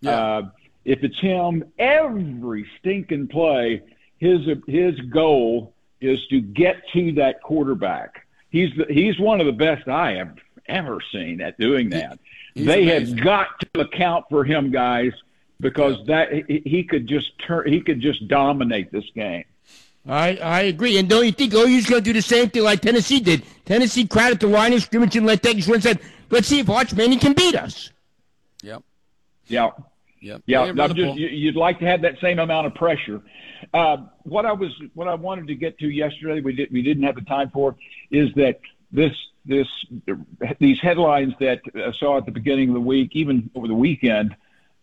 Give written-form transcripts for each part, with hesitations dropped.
If it's him, every stinking play, his goal is to get to that quarterback. He's one of the best I have ever seen at doing that. They amazing. have got to account for him, guys, because he could just dominate this game. I agree. And don't you think OU's going to do the same thing like Tennessee did? Tennessee crowded the line of scrimmage and let Texas run and said, let's see if Arch Manning can beat us. Yep. Yeah. Yep. Yeah. You'd like to have that same amount of pressure. What I wanted to get to yesterday, we didn't have the time for, is that these headlines that I saw at the beginning of the week, even over the weekend,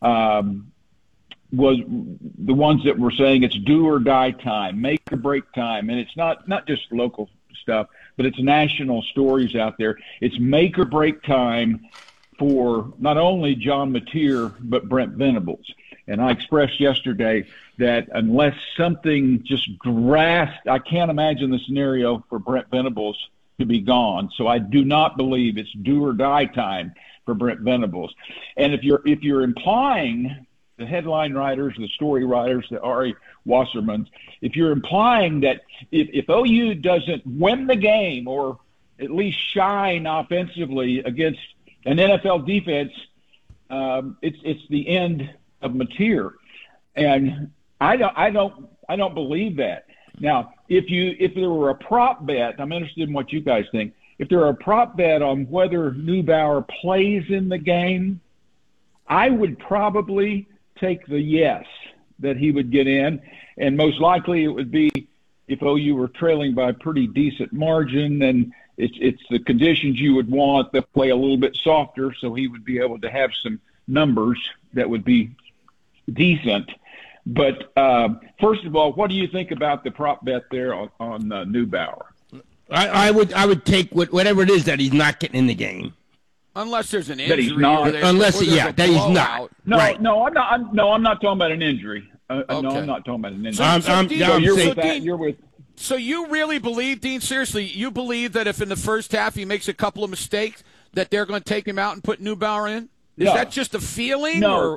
was the ones that were saying it's do or die time, make or break time. And it's not just local stuff, but it's national stories out there. It's make or break time for not only John Mateer, but Brent Venables. And I expressed yesterday that unless something just drastic, I can't imagine the scenario for Brent Venables to be gone. So I do not believe it's do or die time for Brent Venables. And if you're implying, the headline writers, the story writers, the Ari Wassermans, if you're implying that if OU doesn't win the game or at least shine offensively against an NFL defense, it's the end of Mateer. And I don't believe that. Now, if there were a prop bet, I'm interested in what you guys think. If there were a prop bet on whether Neubauer plays in the game, I would probably take the yes that he would get in, and most likely it would be if OU were trailing by a pretty decent margin, and it's the conditions you would want. They'll play a little bit softer, so he would be able to have some numbers that would be decent. But first of all, what do you think about the prop bet there on Neubauer? I would take whatever it is that he's not getting in the game. Unless there's an injury. That he's not. That he's not. No, right. no, I'm not talking about an injury. Okay. No, I'm not talking about an injury. So you really believe, Dean, seriously, you believe that if in the first half he makes a couple of mistakes, that they're going to take him out and put Neubauer in? Is that just a feeling? No,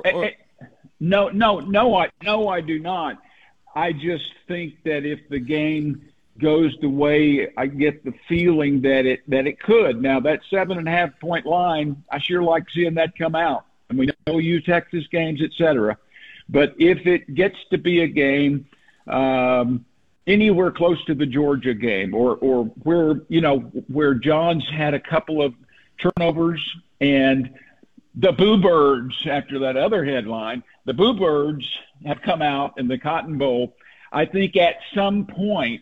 No, I do not. I just think that if the game goes the way I get the feeling that it could. Now, that 7.5 point line, I sure like seeing that come out. And we know you Texas games, et cetera. But if it gets to be a game anywhere close to the Georgia game or where John's had a couple of turnovers and the Boo Birds, after that other headline, the Boo Birds have come out in the Cotton Bowl. I think at some point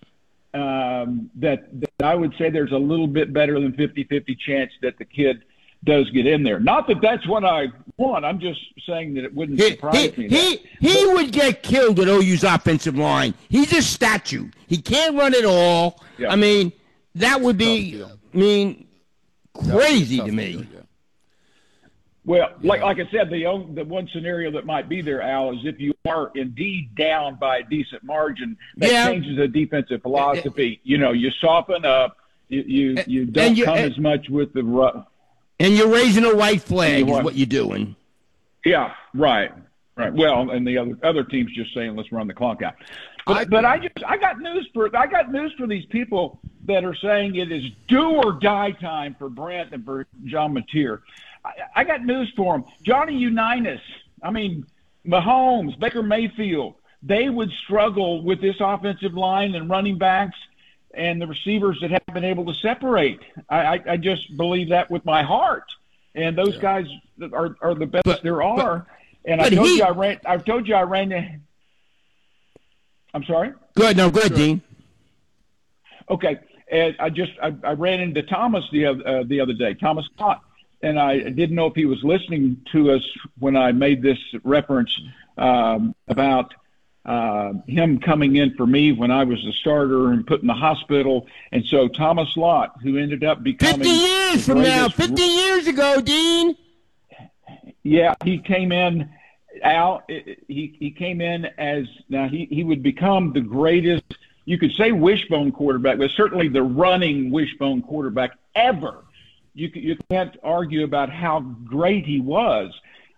that I would say there's a little bit better than 50-50 chance that the kid does get in there. Not that that's what I want. I'm just saying that it wouldn't surprise me. He would get killed at OU's offensive line. He's a statue. He can't run at all. Yeah. I mean, that would be, crazy to me. Well, like I said, the one scenario that might be there, Al, is if you are indeed down by a decent margin, that changes the defensive philosophy. You soften up. You don't come as much with the rough. And you're raising a white flag is what you're doing. Yeah, right. Well, and the other team's just saying, let's run the clock out. But I got news for these people that are saying it is do or die time for Brent and for John Mateer. I got news for them. Johnny Unitas, Mahomes, Baker Mayfield, they would struggle with this offensive line and running backs and the receivers that haven't been able to separate. I just believe that with my heart. And those guys are the best there are. And I told you I ran. I'm sorry? Go ahead, Dean. Okay. And I ran into Thomas the other day, Thomas Scott. And I didn't know if he was listening to us when I made this reference about him coming in for me when I was the starter and put in the hospital. And so Thomas Lott, who ended up becoming 50 years from now, 50 years ago, Dean. Yeah, he came in, Al. He came in as now he would become the greatest. You could say wishbone quarterback, but certainly the running wishbone quarterback ever. You can't argue about how great he was.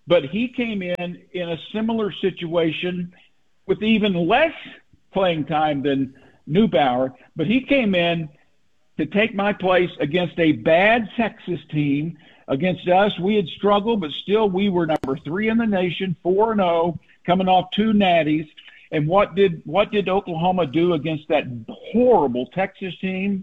But he came in a similar situation with even less playing time than Neubauer. But he came in to take my place against a bad Texas team. Against us, we had struggled, but still we were number 3 in the nation, 4-0, coming off 2 natties. And what did Oklahoma do against that horrible Texas team?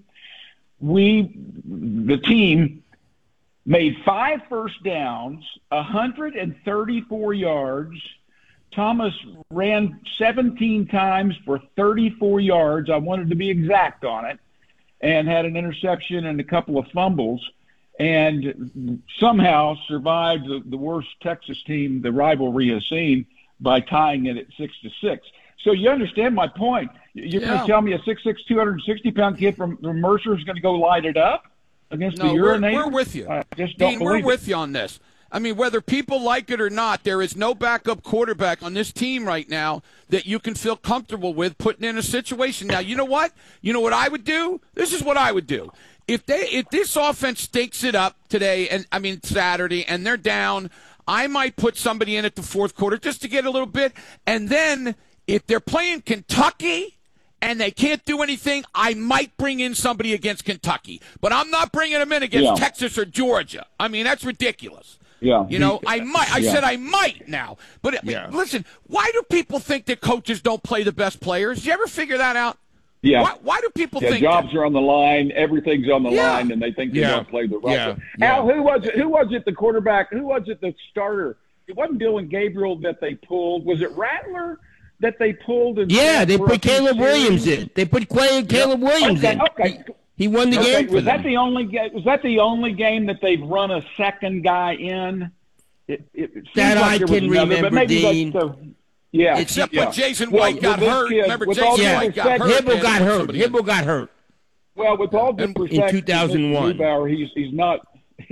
The team made 5 first downs, 134 yards. Thomas ran 17 times for 34 yards. I wanted to be exact on it, and had an interception and a couple of fumbles, and somehow survived the worst Texas team the rivalry has seen by tying it at 6-6. So you understand my point. You're going to tell me a 6'6", 260-pound kid from Mercer is going to go light it up against the urinator? We're with you. Dean, we're with you on this. I mean, whether people like it or not, there is no backup quarterback on this team right now that you can feel comfortable with putting in a situation. Now, you know what? You know what I would do? This is what I would do. If this offense stinks it up today, Saturday, and they're down, I might put somebody in at the fourth quarter just to get a little bit. And then if they're playing Kentucky and they can't do anything, I might bring in somebody against Kentucky. But I'm not bringing them in against Texas or Georgia. I mean, that's ridiculous. Yeah. You know, I might. I said I might now. But listen, why do people think that coaches don't play the best players? Did you ever figure that out? Yeah. Why do people think jobs are on the line, everything's on the line, and they think they don't play the roster? Al, who was it? The quarterback? Who was it? The starter? It wasn't Dylan Gabriel that they pulled. Was it Rattler that they pulled? They put Caleb Williams in. They put Caleb Williams in. Okay. He won the game for them. Was that the only game that they've run a second guy in? It that like I can remember, Dean. Except when Jason White got hurt. Remember, Jason White got hurt. Hibble got hurt. Well, with all due respect, in 2001, he's not.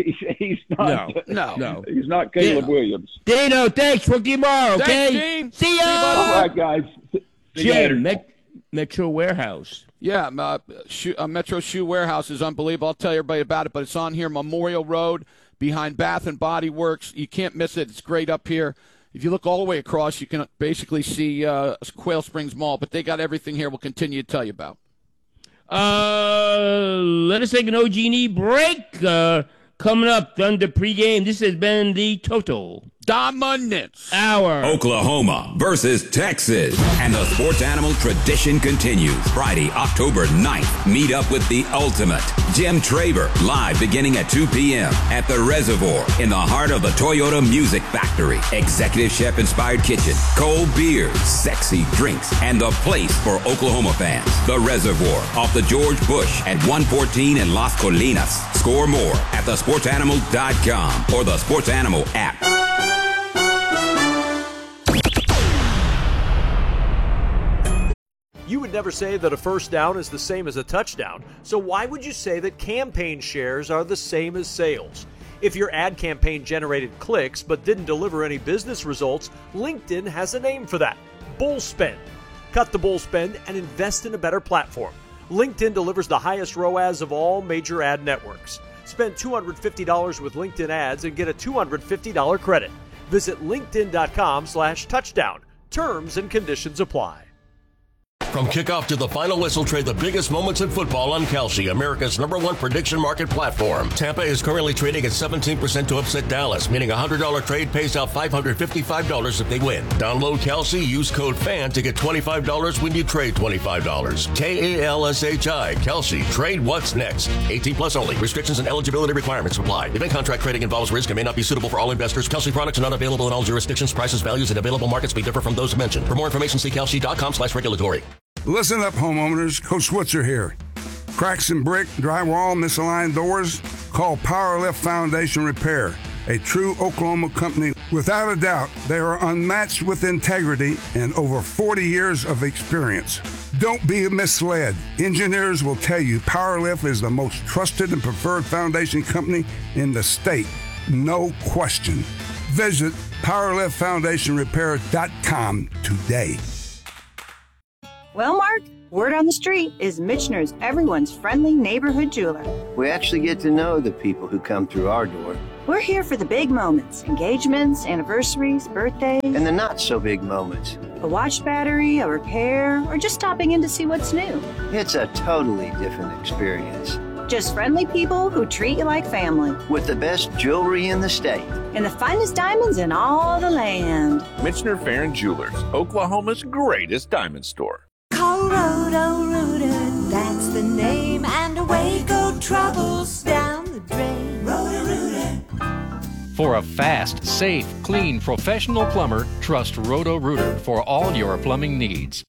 No. He's not Caleb Williams. Dino, thanks. We'll see you tomorrow. Okay. Thanks, See ya. All right, guys. Jim, Metro Warehouse. Yeah, Metro Shoe Warehouse is unbelievable. I'll tell everybody about it, but it's on here, Memorial Road, behind Bath and Body Works. You can't miss it. It's great up here. If you look all the way across, you can basically see Quail Springs Mall, but they got everything here we'll continue to tell you about. Let us take an OG&E break. Coming up under pregame, this has been the Total Dominance Hour. Oklahoma versus Texas. And the sports animal tradition continues. Friday, October 9th. Meet up with the ultimate. Jim Traver, live beginning at 2 p.m. at the Reservoir in the heart of the Toyota Music Factory. Executive chef-inspired kitchen, cold beers, sexy drinks, and the place for Oklahoma fans. The Reservoir off the George Bush at 114 in Las Colinas. Score more at thesportsanimal.com or the Sports Animal app. You would never say that a first down is the same as a touchdown, so why would you say that campaign shares are the same as sales? If your ad campaign generated clicks but didn't deliver any business results, LinkedIn has a name for that: bull spend. Cut the bull spend and invest in a better platform. LinkedIn delivers the highest ROAS of all major ad networks. Spend $250 with LinkedIn ads and get a $250 credit. Visit linkedin.com/touchdown. Terms and conditions apply. From kickoff to the final whistle, trade the biggest moments in football on Kalshi, America's #1 prediction market platform. Tampa is currently trading at 17% to upset Dallas, meaning a $100 trade pays out $555 if they win. Download Kalshi, use code FAN to get $25 when you trade $25. KALSHI, Kalshi. Trade what's next. 18 plus only. Restrictions and eligibility requirements apply. Event contract trading involves risk and may not be suitable for all investors. Kalshi products are not available in all jurisdictions. Prices, values, and available markets may differ from those mentioned. For more information, see kalshi.com/regulatory. Listen up, homeowners. Coach Switzer here. Cracks in brick, drywall, misaligned doors? Call Powerlift Foundation Repair, a true Oklahoma company. Without a doubt, they are unmatched with integrity and over 40 years of experience. Don't be misled. Engineers will tell you Powerlift is the most trusted and preferred foundation company in the state. No question. Visit PowerliftFoundationRepair.com today. Well, Mark, word on the street is Michener's everyone's friendly neighborhood jeweler. We actually get to know the people who come through our door. We're here for the big moments, engagements, anniversaries, birthdays. And the not-so-big moments. A watch battery, a repair, or just stopping in to see what's new. It's a totally different experience. Just friendly people who treat you like family. With the best jewelry in the state. And the finest diamonds in all the land. Michener Farron Jewelers, Oklahoma's greatest diamond store. Call Roto-Rooter, that's the name, and away go troubles down the drain. Roto-Rooter. For a fast, safe, clean, professional plumber, trust Roto-Rooter for all your plumbing needs.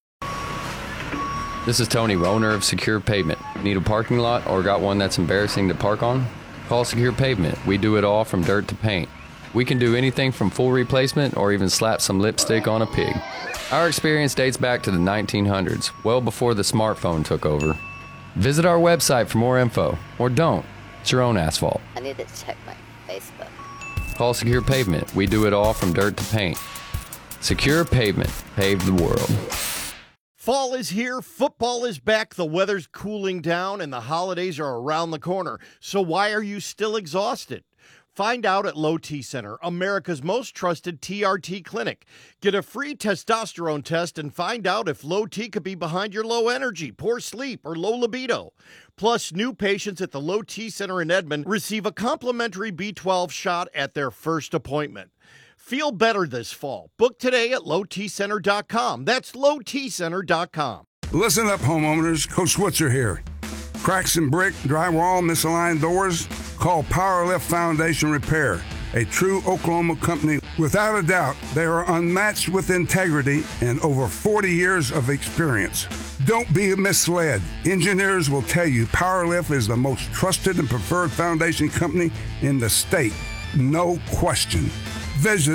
This is Tony, owner of Secure Pavement. Need a parking lot or got one that's embarrassing to park on? Call Secure Pavement. We do it all from dirt to paint. We can do anything from full replacement or even slap some lipstick on a pig. Our experience dates back to the 1900s, well before the smartphone took over. Visit our website for more info, or don't. It's your own asphalt. I need to check my Facebook. Call Secure Pavement. We do it all from dirt to paint. Secure Pavement. Pave the world. Fall is here, football is back, the weather's cooling down, and the holidays are around the corner. So why are you still exhausted? Find out at Low T Center, America's most trusted TRT clinic. Get a free testosterone test and find out if low T could be behind your low energy, poor sleep, or low libido. Plus, new patients at the Low T Center in Edmond receive a complimentary B12 shot at their first appointment. Feel better this fall. Book today at lowtcenter.com. That's lowtcenter.com. Listen up, homeowners. Coach Switzer here. Cracks in brick, drywall, misaligned doors? Call Powerlift Foundation Repair, a true Oklahoma company. Without a doubt, they are unmatched with integrity and over 40 years of experience. Don't be misled. Engineers will tell you Powerlift is the most trusted and preferred foundation company in the state. No question. Visit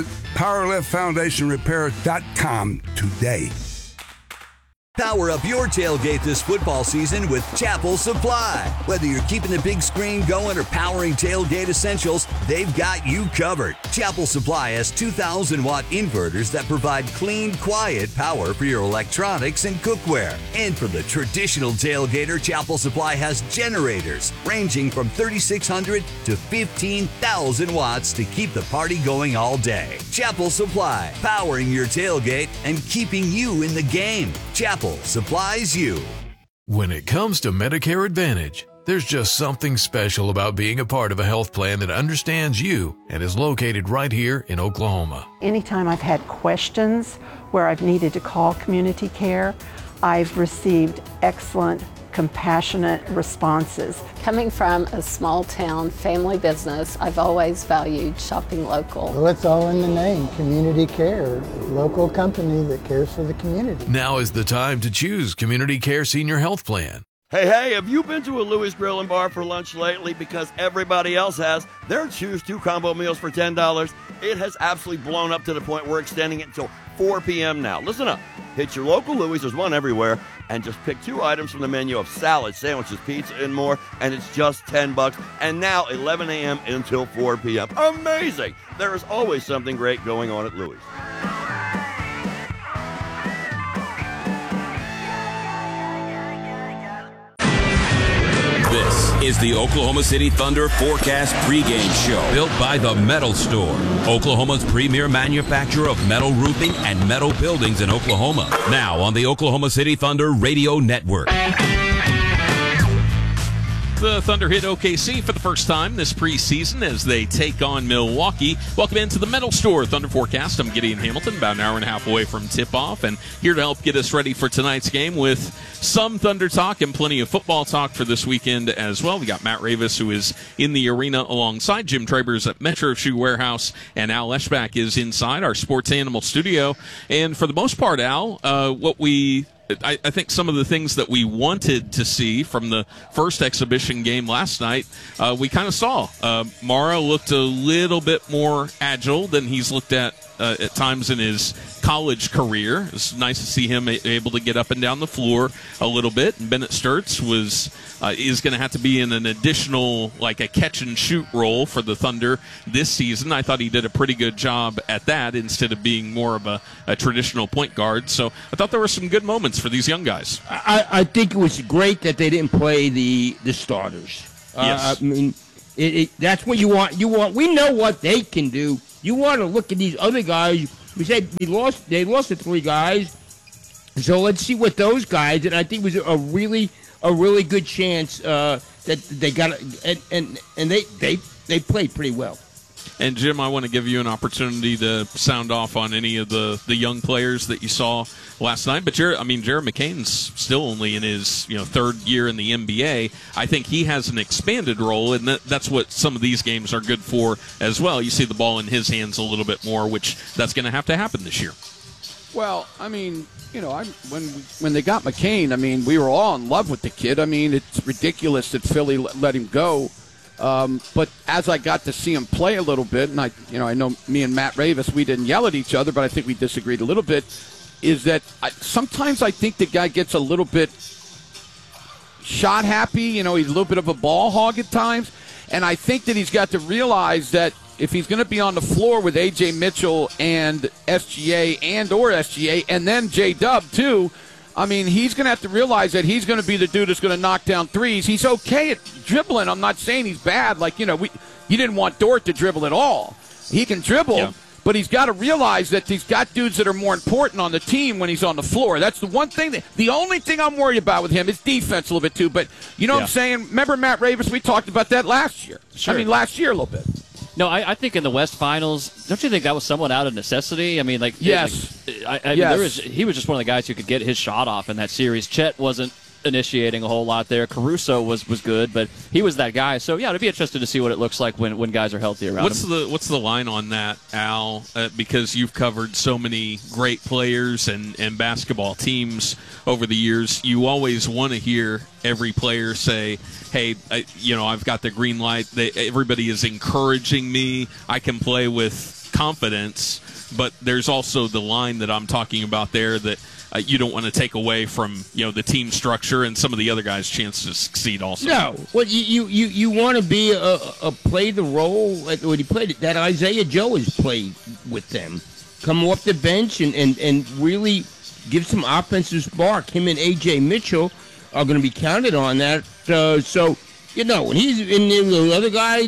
PowerliftFoundationRepair.com today. Power up your tailgate this football season with Chapel Supply. Whether you're keeping the big screen going or powering tailgate essentials, they've got you covered. Chapel Supply has 2,000-watt inverters that provide clean, quiet power for your electronics and cookware. And for the traditional tailgater, Chapel Supply has generators ranging from 3,600 to 15,000 watts to keep the party going all day. Chapel Supply, powering your tailgate and keeping you in the game. Chapel supplies you. When it comes to Medicare Advantage, there's just something special about being a part of a health plan that understands you and is located right here in Oklahoma. Anytime I've had questions where I've needed to call community care, I've received excellent, compassionate responses. Coming from a small town family business, I've always valued shopping local. Well, it's all in the name, community care, local company that cares for the community. Now is the time to choose Community Care Senior Health Plan. Hey, have you been to a Louis Grill and Bar for lunch lately? Because everybody else has. Their Choose 2 combo meals for $10. It has absolutely blown up to the point we're extending it until 4 p.m. now. Listen up. Hit your local Louis, there's one everywhere, and just pick 2 items from the menu of salad, sandwiches, pizza, and more, and it's just $10. And now 11 a.m. until 4 p.m. Amazing! There is always something great going on at Louis. This is the Oklahoma City Thunder Forecast pregame show. Built by The Metal Store, Oklahoma's premier manufacturer of metal roofing and metal buildings in Oklahoma. Now on the Oklahoma City Thunder Radio Network. The Thunder hit OKC for the first time this preseason as they take on Milwaukee. Welcome into the Metal Store Thunder Forecast. I'm Gideon Hamilton, about an hour and a half away from tip-off, and here to help get us ready for tonight's game with some Thunder talk and plenty of football talk for this weekend as well. We got Matt Ravis, who is in the arena alongside Jim Travers at Metro Shoe Warehouse, and Al Eschbach is inside our Sports Animal studio. And for the most part, Al, I think some of the things that we wanted to see from the first exhibition game last night, we kind of saw. Mara looked a little bit more agile than he's looked at times in his college career. It's nice to see him able to get up and down the floor a little bit. And Bennett Sturts is going to have to be in an additional, like a catch and shoot role for the Thunder this season. I thought he did a pretty good job at that instead of being more of a traditional point guard. So I thought there were some good moments for these young guys. I think it was great that they didn't play the starters. Yes. I mean, That's what you want. We know what they can do. You want to look at these other guys. We said they lost to 3 guys. So let's see what those guys. And I think it was a really good chance that they got. And they played pretty well. And, Jim, I want to give you an opportunity to sound off on any of the young players that you saw last night. But, Jared McCain's still only in his 3rd year in the NBA. I think he has an expanded role, and that's what some of these games are good for as well. You see the ball in his hands a little bit more, which that's going to happen this year. Well, I mean, when they got McCain, we were all in love with the kid. It's ridiculous that Philly let him go. But as I got to see him play a little bit, and I know me and Matt Ravis, we didn't yell at each other, but I think we disagreed a little bit, is that sometimes I think the guy gets a little bit shot happy. He's a little bit of a ball hog at times. And I think that he's got to realize that if he's going to be on the floor with A.J. Mitchell and SGA or SGA, and then J-Dub too, he's going to have to realize that he's going to be the dude that's going to knock down threes. He's okay at dribbling. I'm not saying he's bad. You didn't want Dort to dribble at all. He can dribble, but he's got to realize that he's got dudes that are more important on the team when he's on the floor. That's the one thing. The only thing I'm worried about with him is defense a little bit too. But you know what I'm saying? Remember Matt Ravis? We talked about that last year. Sure. Last year a little bit. No, I think in the West Finals, don't you think that was somewhat out of necessity? Yes. He was just one of the guys who could get his shot off in that series. Chet wasn't initiating a whole lot there. Caruso was good, but he was that guy. So, yeah, it'd be interesting to see what it looks like when guys are healthy around him. What's the line on that, Al? Because you've covered so many great players and basketball teams over the years, you always want to hear every player say, hey, I've got the green light. Everybody is encouraging me. I can play with confidence. But there's also the line that I'm talking about there that you don't want to take away from the team structure and some of the other guys' chance to succeed also. No, well, you want to be play the role when he played it that Isaiah Joe has played with them. Come off the bench and really give some offensive spark. Him and A.J. Mitchell are going to be counted on that. So when he's in the other guy,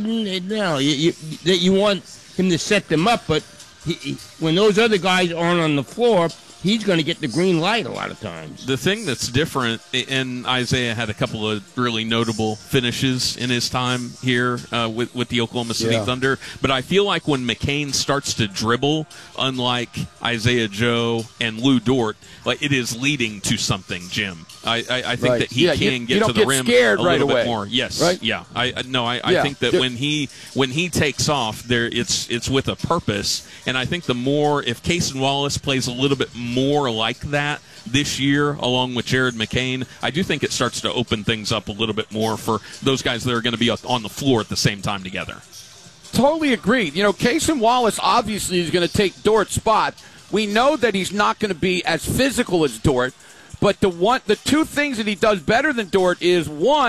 you want him to set them up, but when those other guys aren't on the floor, he's going to get the green light a lot of times. The thing that's different, and Isaiah had a couple of really notable finishes in his time here with the Oklahoma City Thunder, but I feel like when McCain starts to dribble, unlike Isaiah Joe and Lou Dort, it is leading to something, Jim. I think that he can get to the rim a little bit more. Yes, right? Yeah. I think that when he takes off, it's with a purpose, and I think the more if Cason Wallace plays a little bit more like that this year, along with Jared McCain, I do think it starts to open things up a little bit more for those guys that are going to be on the floor at the same time together. Totally agreed. Cason Wallace obviously is going to take Dort's spot. We know that he's not going to be as physical as Dort, but the 2 things that he does better than Dort is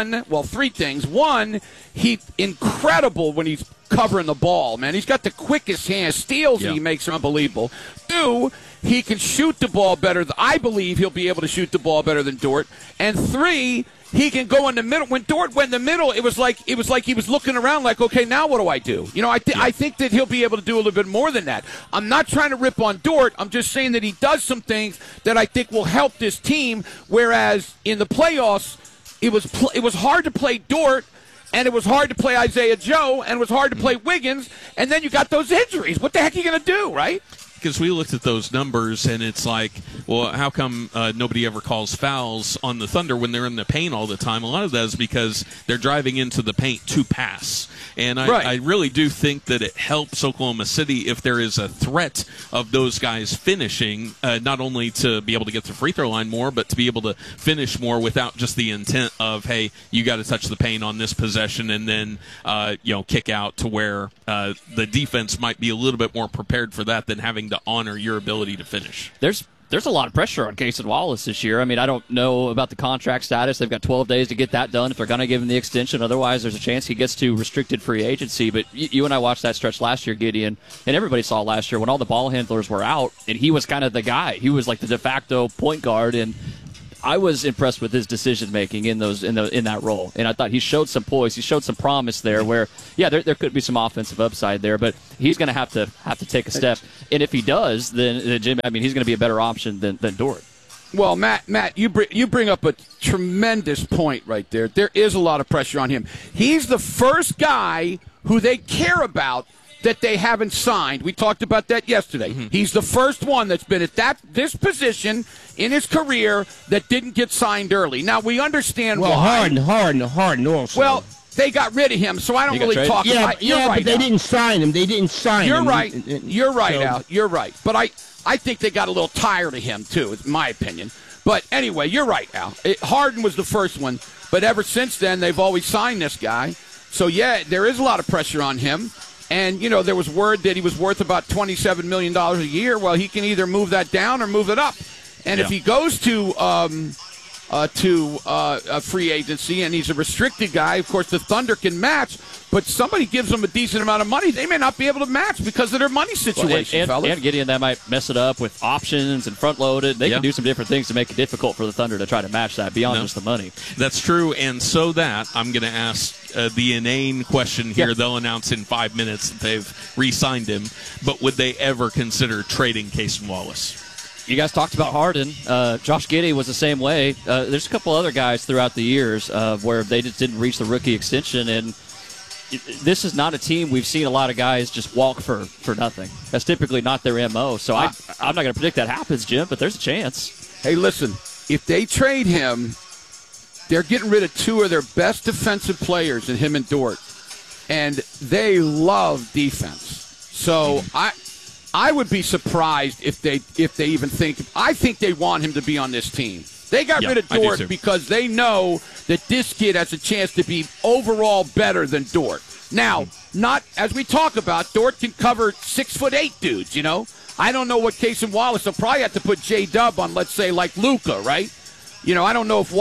3 things. 1, he's incredible when he's covering the ball, man. He's got the quickest hands. Steals that he makes are unbelievable. 2, he can shoot the ball better. I believe he'll be able to shoot the ball better than Dort. And 3, he can go in the middle. When Dort went in the middle, it was like he was looking around like, okay, now what do I do? I think that he'll be able to do a little bit more than that. I'm not trying to rip on Dort. I'm just saying that he does some things that I think will help this team, whereas in the playoffs, it was hard to play Dort, and it was hard to play Isaiah Joe, and it was hard to play Wiggins, and then you got those injuries. What the heck are you going to do, right? Because we looked at those numbers, and it's like, well, how come nobody ever calls fouls on the Thunder when they're in the paint all the time? A lot of that is because they're driving into the paint to pass. And I really do think that it helps Oklahoma City if there is a threat of those guys finishing, not only to be able to get to the free throw line more, but to be able to finish more without just the intent of, hey, you got to touch the paint on this possession and then kick out, to where the defense might be a little bit more prepared for that than having to honor your ability to finish. There's a lot of pressure on Cason Wallace this year. I don't know about the contract status. They've got 12 days to get that done if they're going to give him the extension. Otherwise, there's a chance he gets to restricted free agency. But you and I watched that stretch last year, Gideon, and everybody saw last year when all the ball handlers were out, and he was kind of the guy. He was like the de facto point guard, and I was impressed with his decision making in that role, and I thought he showed some poise, he showed some promise there. Where there could be some offensive upside there, but he's going to have to take a step. And if he does, then Jim, I mean, he's going to be a better option than Dort. Well, Matt, you bring up a tremendous point right there. There is a lot of pressure on him. He's the first guy who they care about that they haven't signed. We talked about that yesterday. Mm-hmm. He's the first one that's been at this position in his career that didn't get signed early. Now, we understand why. Harden also. Well, they got rid of him, so I don't really talk about. You're right, but they didn't sign him. They didn't sign him. You're right, Al. You're right. But I think they got a little tired of him, too, is my opinion. But anyway, you're right, Al. Harden was the first one, but ever since then, they've always signed this guy. So, yeah, there is a lot of pressure on him. And, there was word that he was worth about $27 million a year. Well, he can either move that down or move it up. And if he goes to a free agency and he's a restricted guy, of course, the Thunder can match. But somebody gives them a decent amount of money, they may not be able to match because of their money situation, fellas. And Gideon, that might mess it up with options and front-loaded. They can do some different things to make it difficult for the Thunder to try to match that beyond just the money. That's true, and so that I'm going to ask the inane question here. They'll announce in 5 minutes that they've re-signed him, but would they ever consider trading Cason Wallace? You guys talked about Harden. Josh Giddey was the same way. There's a couple other guys throughout the years where they just didn't reach the rookie extension, and this is not a team we've seen a lot of guys just walk for nothing. That's typically not their MO. So I'm not going to predict that happens, Jim, but there's a chance. Hey, listen, if they trade him, they're getting rid of two of their best defensive players in him and Dort, and they love defense. So I would be surprised if they even think. I think they want him to be on this team. They got rid of Dort because they know that this kid has a chance to be overall better than Dort. Now, not as we talk about, Dort can cover 6'8" dudes. I don't know what Cason Wallace. They'll probably have to put J-Dub on, let's say, like Luka, right? I don't know if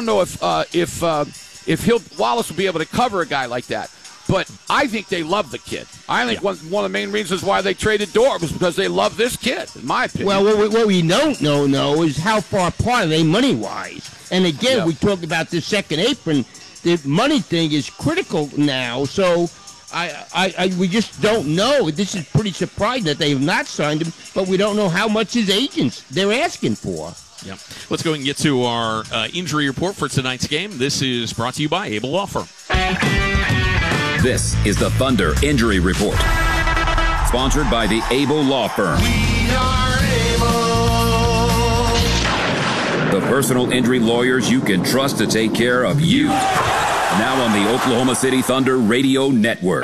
Wallace will be able to cover a guy like that. But I think they love the kid. I think one of the main reasons why they traded Dort was because they love this kid, in my opinion. Well, what we don't know is how far apart are they money-wise. And again, we talked about this second apron. The money thing is critical now. So we just don't know. This is pretty surprising that they have not signed him, but we don't know how much his agents they're asking for. Yeah. Let's go and get to our injury report for tonight's game. This is brought to you by Able Law Firm. This is the Thunder Injury Report, sponsored by the Able Law Firm. We are able. The personal injury lawyers you can trust to take care of you. Now on the Oklahoma City Thunder Radio Network.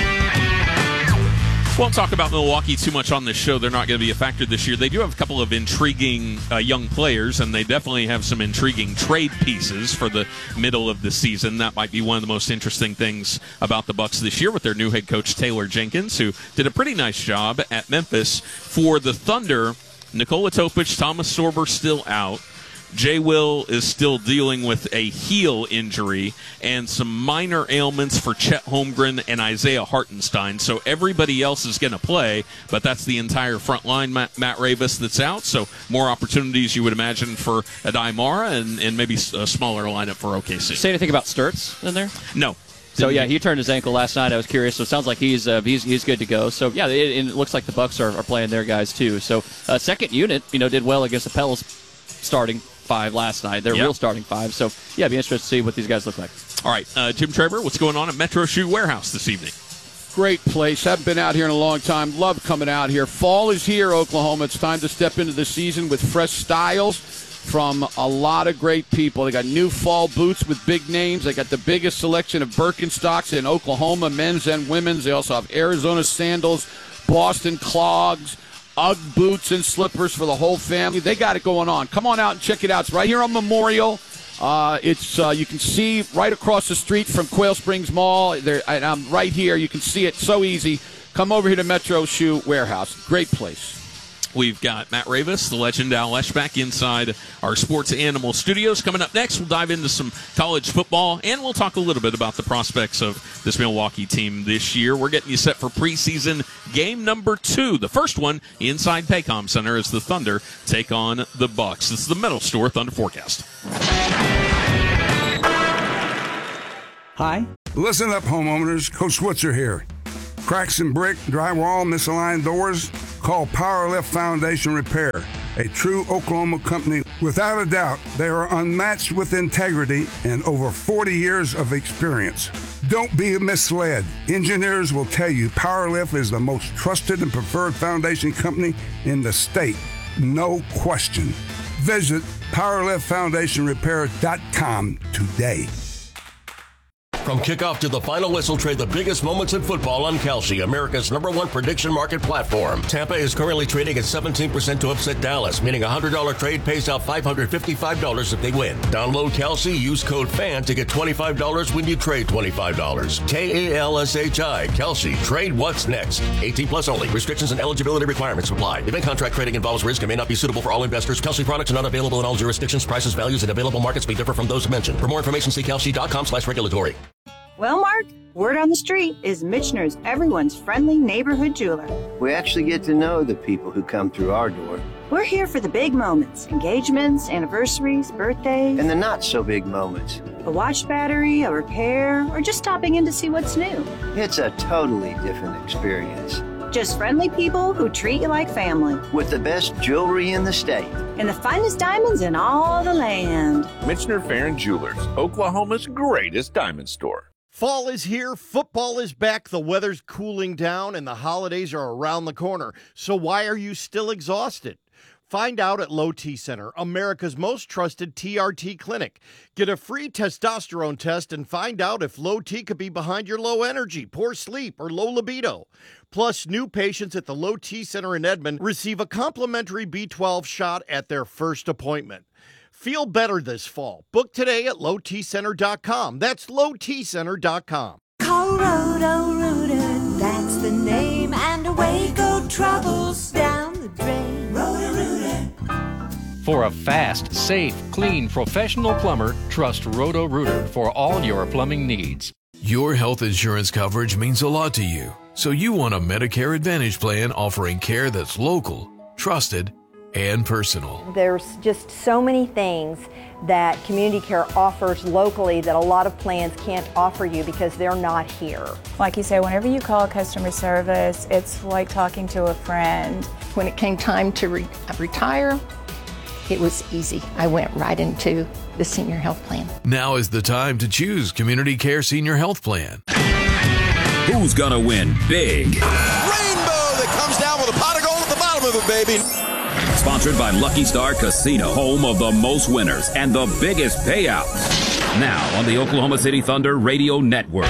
Won't talk about Milwaukee too much on this show. They're not going to be a factor this year. They do have a couple of intriguing young players, and they definitely have some intriguing trade pieces for the middle of the season. That might be one of the most interesting things about the Bucks this year with their new head coach, Taylor Jenkins, who did a pretty nice job at Memphis. For the Thunder, Nikola Topic, Thomas Sorber still out. Jay Will is still dealing with a heel injury and some minor ailments for Chet Holmgren and Isaiah Hartenstein. So everybody else is going to play, but that's the entire front line, Matt Ravis, that's out. So more opportunities, you would imagine, for Adai Mara and maybe a smaller lineup for OKC. Say anything about Sturtz in there? No. So, he turned his ankle last night. I was curious. So it sounds like he's good to go. So, it looks like the Bucks are playing their guys, too. So, second unit, did well against the Pels starting five last night. They're real starting five. So, be interested to see what these guys look like. All right, Jim Traber, what's going on at Metro Shoe Warehouse this evening? Great place. Haven't been out here in a long time. Love coming out here. Fall is here, Oklahoma. It's time to step into the season with fresh styles from a lot of great people. They got new fall boots with big names. They got the biggest selection of Birkenstocks in Oklahoma, men's and women's. They also have Arizona sandals, Boston clogs, Ugg boots and slippers for the whole family. They got it going on. Come on out and check it out. It's right here on Memorial. It's you can see right across the street from Quail Springs Mall. And I'm right here. You can see it so easy. Come over here to Metro Shoe Warehouse. Great place. We've got Matt Ravis, the legend Al Eschbach, inside our Sports Animal Studios. Coming up next, we'll dive into some college football, and we'll talk a little bit about the prospects of this Milwaukee team this year. We're getting you set for preseason game number 2. The first one inside Paycom Center as the Thunder take on the Bucks. This is the Metal Store Thunder Forecast. Hi. Listen up, homeowners. Coach Switzer here. Cracks in brick, drywall, misaligned doors? Call Powerlift Foundation Repair, a true Oklahoma company. Without a doubt, they are unmatched with integrity and over 40 years of experience. Don't be misled. Engineers will tell you Powerlift is the most trusted and preferred foundation company in the state. No question. Visit PowerliftFoundationRepair.com today. From kickoff to the final whistle, trade the biggest moments in football on Kalshi, America's #1 prediction market platform. Tampa is currently trading at 17% to upset Dallas, meaning a $100 trade pays out $555 if they win. Download Kalshi, use code FAN to get $25 when you trade $25. Kalshi, Kalshi. Trade what's next. 18 plus only. Restrictions and eligibility requirements apply. Event contract trading involves risk and may not be suitable for all investors. Kalshi products are not available in all jurisdictions. Prices, values, and available markets may differ from those mentioned. For more information, see kalshi.com/regulatory. Well, Mark, word on the street is Michener's everyone's friendly neighborhood jeweler. We actually get to know the people who come through our door. We're here for the big moments, engagements, anniversaries, birthdays. And the not-so-big moments. A watch battery, a repair, or just stopping in to see what's new. It's a totally different experience. Just friendly people who treat you like family. With the best jewelry in the state. And the finest diamonds in all the land. Michener Farron Jewelers, Oklahoma's greatest diamond store. Fall is here, football is back, the weather's cooling down, and the holidays are around the corner. So why are you still exhausted? Find out at Low T Center, America's most trusted TRT clinic. Get a free testosterone test and find out if low T could be behind your low energy, poor sleep, or low libido. Plus, new patients at the Low T Center in Edmond receive a complimentary B12 shot at their first appointment. Feel better this fall. Book today at lowtcenter.com. That's lowtcenter.com. Call Roto-Rooter, that's the name, and away go troubles down the drain. Roto-Rooter. For a fast, safe, clean, professional plumber, trust Roto-Rooter for all your plumbing needs. Your health insurance coverage means a lot to you, so you want a Medicare Advantage plan offering care that's local, trusted, and personal. There's just so many things that Community Care offers locally that a lot of plans can't offer you because they're not here. Like you say, whenever you call customer service, it's like talking to a friend. When it came time to retire, it was easy. I went right into the senior health plan. Now is the time to choose Community Care Senior Health Plan. Who's gonna win big? Rainbow that comes down with a pot of gold at the bottom of it, baby. Sponsored by Lucky Star Casino, home of the most winners and the biggest payouts. Now on the Oklahoma City Thunder Radio Network.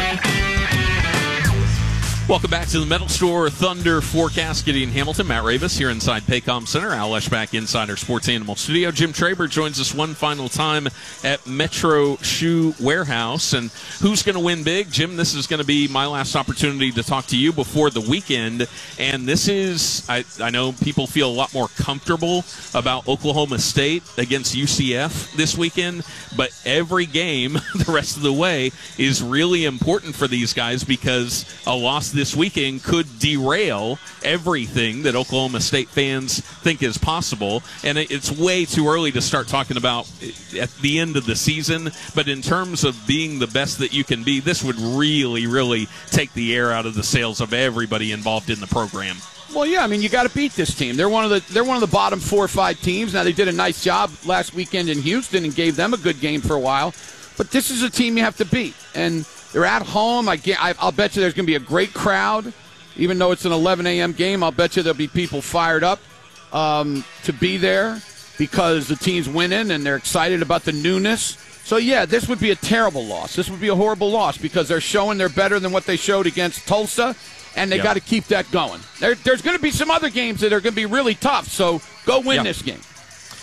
Welcome back to the Metal Store Thunder Forecast. Gideon Hamilton, Matt Ravis here inside Paycom Center. Al Eschbach inside our Sports Animal Studio. Jim Traber joins us one final time at Metro Shoe Warehouse. And who's going to win big? Jim, this is going to be my last opportunity to talk to you before the weekend. And this is, I know people feel a lot more comfortable about Oklahoma State against UCF this weekend. But every game the rest of the way is really important for these guys because a loss this weekend could derail everything that Oklahoma State fans think is possible. And it's way too early to start talking about at the end of the season. But in terms of being the best that you can be, this would really, really take the air out of the sails of everybody involved in the program. Well, yeah, I mean, you got to beat this team. They're one of the bottom 4 or 5 teams. Now, they did a nice job last weekend in Houston and gave them a good game for a while. But this is a team you have to beat. And they're at home. I'll bet you there's going to be a great crowd. Even though it's an 11 a.m. game, I'll bet you there'll be people fired up to be there because the team's winning and they're excited about the newness. So, yeah, this would be a terrible loss. This would be a horrible loss because they're showing they're better than what they showed against Tulsa, and they got to keep that going. There's going to be some other games that are going to be really tough, so go win this game.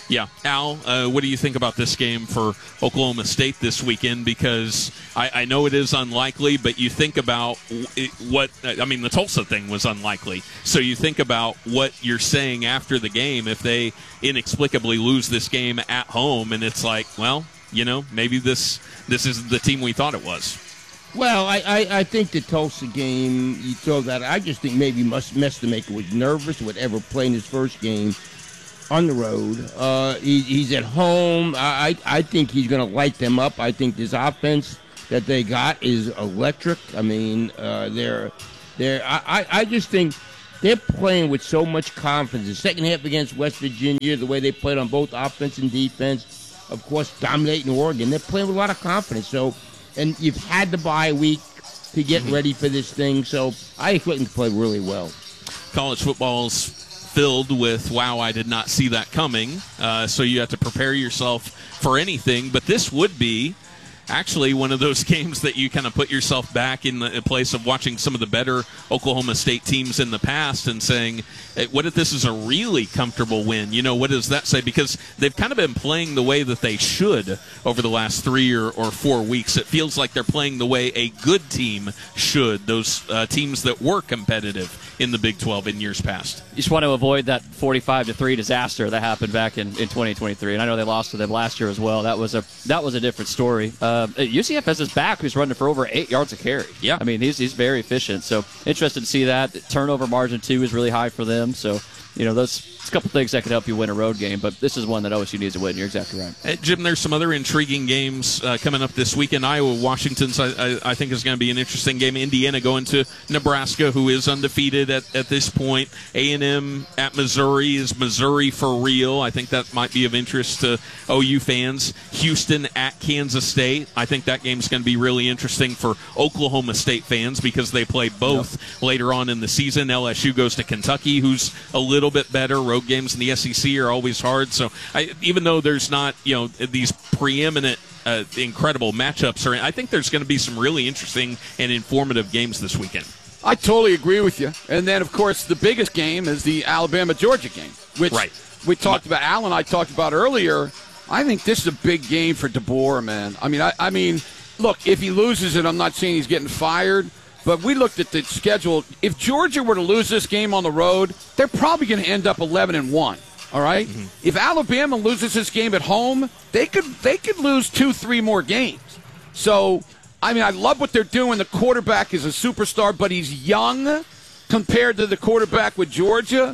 Yeah. Al, what do you think about this game for Oklahoma State this weekend? Because I know it is unlikely, but you think about the Tulsa thing was unlikely. So you think about what you're saying after the game if they inexplicably lose this game at home, and it's like, well, maybe this isn't the team we thought it was. Well, I think the Tulsa game, you throw that. I just think maybe Mestamaker was nervous, whatever, playing his first game on the road. He's at home. I think he's going to light them up. I think this offense that they got is electric. I mean, I just think they're playing with so much confidence. The second half against West Virginia, the way they played on both offense and defense, of course, dominating Oregon. They're playing with a lot of confidence. So, and you've had the bye week to get ready for this thing. So I expect them to play really well. College football's filled with, wow, I did not see that coming. So you have to prepare yourself for anything. But this would be actually one of those games that you kind of put yourself back in the place of watching some of the better Oklahoma State teams in the past and saying, hey, what if this is a really comfortable win? What does that say? Because they've kind of been playing the way that they should over the last 3 or 4 weeks. It feels like they're playing the way a good team should, those teams that were competitive in the Big 12 in years past. You just want to avoid that 45-3 disaster that happened back in 2023, and I know they lost to them last year as well. That was a different story. UCF has his back, who's running for over 8 yards a carry. Yeah, I mean he's very efficient. So interested to see that. The turnover margin too is really high for them. So those a couple things that could help you win a road game, but this is one that OSU needs to win. You're exactly right. Jim, there's some other intriguing games coming up this weekend. Iowa-Washington, I think, is going to be an interesting game. Indiana going to Nebraska, who is undefeated at this point. A&M at Missouri. Is Missouri for real? I think that might be of interest to OU fans. Houston at Kansas State. I think that game's going to be really interesting for Oklahoma State fans because they play both later on in the season. LSU goes to Kentucky, who's a little bit better. Road games in the SEC are always hard. So even though there's not these preeminent incredible matchups, I think there's going to be some really interesting and informative games this weekend. I totally agree with you. And then, of course, the biggest game is the Alabama-Georgia game, which we talked about. Al and I talked about earlier. I think this is a big game for DeBoer, man. I mean, look, if he loses it, I'm not saying he's getting fired. But we looked at the schedule. If Georgia were to lose this game on the road, they're probably going to end up 11-1. All right. Mm-hmm. If Alabama loses this game at home, they could lose 2-3 more games. So, I love what they're doing. The quarterback is a superstar, but he's young compared to the quarterback with Georgia.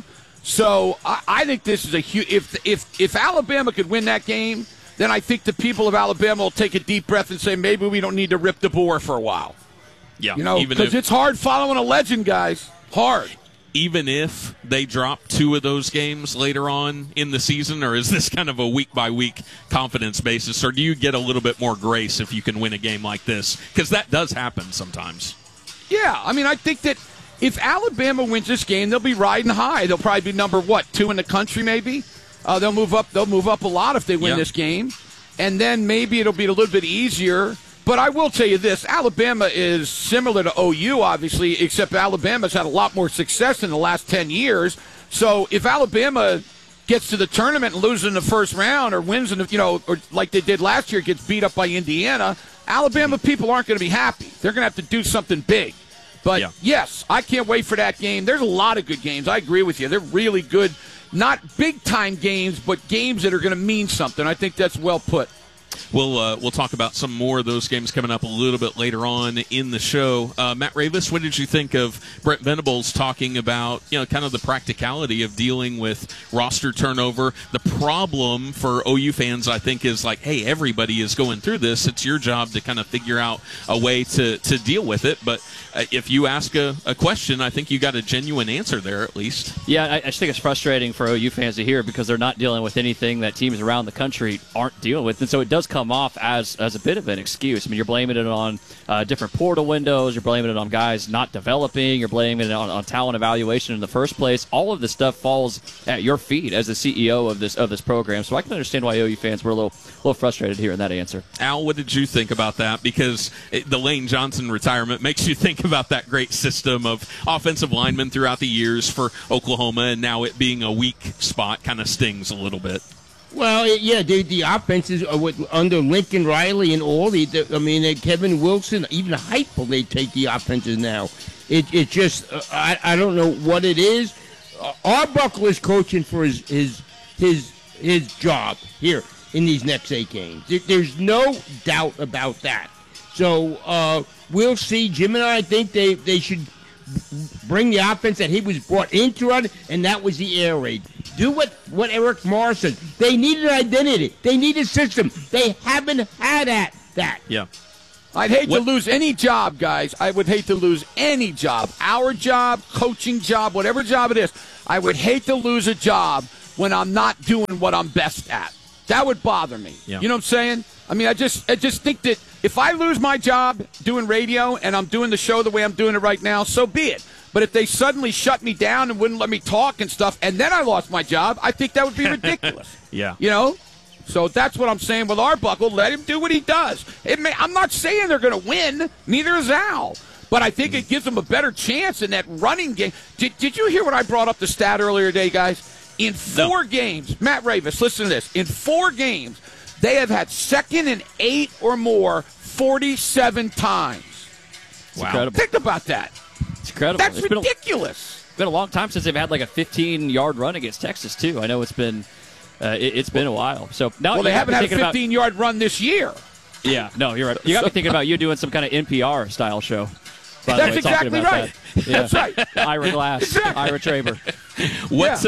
So I think this is a huge. If Alabama could win that game, then I think the people of Alabama will take a deep breath and say maybe we don't need to rip DeBoer for a while. Yeah, because it's hard following a legend, guys. Hard. Even if they drop 2 of those games later on in the season, or is this kind of a week-by-week confidence basis, or do you get a little bit more grace if you can win a game like this? Because that does happen sometimes. Yeah, I think that if Alabama wins this game, they'll be riding high. They'll probably be number, 2 in the country maybe? They'll move up a lot if they win this game. And then maybe it'll be a little bit easier. But I will tell you this, Alabama is similar to OU, obviously, except Alabama's had a lot more success in the last 10 years. So if Alabama gets to the tournament and loses in the first round or wins, or like they did last year, gets beat up by Indiana, Alabama people aren't going to be happy. They're going to have to do something big. But, yes, I can't wait for that game. There's a lot of good games. I agree with you. They're really good, not big-time games, but games that are going to mean something. I think that's well put. We'll talk about some more of those games coming up a little bit later on in the show. Matt Ravis, what did you think of Brent Venables talking about, kind of the practicality of dealing with roster turnover? The problem for OU fans, I think, is like, hey, everybody is going through this. It's your job to kind of figure out a way to deal with it. But if you ask a question, I think you got a genuine answer there at least. Yeah, I just think it's frustrating for OU fans to hear because they're not dealing with anything that teams around the country aren't dealing with. And so it does come off as a bit of an excuse. You're blaming it on different portal windows. You're blaming it on guys not developing. You're blaming it on talent evaluation in the first place. All of this stuff falls at your feet as the CEO of this program. So I can understand why OU fans were a little frustrated hearing that answer. Al, what did you think about that? Because the Lane Johnson retirement makes you think about that great system of offensive linemen throughout the years for Oklahoma, and now it being a weak spot kind of stings a little bit. Well, yeah, the offenses under Lincoln Riley and all Kevin Wilson, even Heupel, they take the offenses now. It just I don't know what it is. Arbuckle is coaching for his job here in these next 8 games. There's no doubt about that. So we'll see. Jim and I think they should bring the offense that he was brought in to run, and that was the air raid. Do what Eric Morris said. They need an identity. They need a system. They haven't had that. Yeah. I'd hate to lose any job, guys. I would hate to lose any job. Our job, coaching job, whatever job it is. I would hate to lose a job when I'm not doing what I'm best at. That would bother me. Yeah. You know what I'm saying? I mean, I just think that if I lose my job doing radio and I'm doing the show the way I'm doing it right now, so be it. But if they suddenly shut me down and wouldn't let me talk and stuff, and then I lost my job, I think that would be ridiculous. Yeah. You know? So that's what I'm saying with Arbuckle. Let him do what he does. I'm not saying they're going to win. Neither is Al. But I think it gives them a better chance in that running game. Did you hear what I brought up the stat earlier today, guys? In 4 games, Matt Ravis, listen to this. In 4 games, they have had 2nd and 8 or more 47 times. Wow. Incredible. Think about that. It's incredible. That's ridiculous. It's been a long time since they've had like a 15-yard run against Texas, too. I know it's been a while. So now they haven't had a 15-yard run this year. Yeah, no, you're right. You got me thinking about you doing some kind of NPR-style show. That's exactly right. Yeah. That's right. Ira Glass, exactly. Ira Traber. What's